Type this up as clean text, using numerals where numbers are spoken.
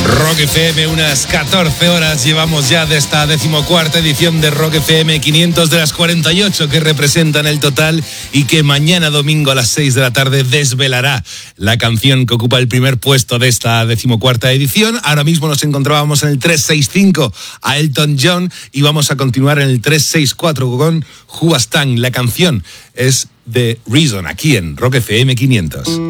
Rock FM, unas 14 horas llevamos ya de esta 14ª edición de Rock FM 500, de las 48 que representan el total, y que mañana domingo a las 6 de la tarde desvelará la canción que ocupa el primer puesto de esta 14ª edición. Ahora mismo nos encontrábamos en el 365 a Elton John y vamos a continuar en el 364 con Who Was Tang. La canción es The Reason, aquí en Rock FM 500.